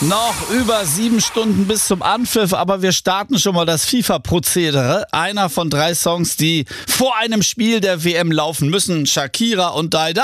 Noch über 7 Stunden bis zum Anpfiff, aber wir starten schon mal das FIFA-Prozedere. Einer von 3 Songs, die vor einem Spiel der WM laufen müssen. Shakira und Daida.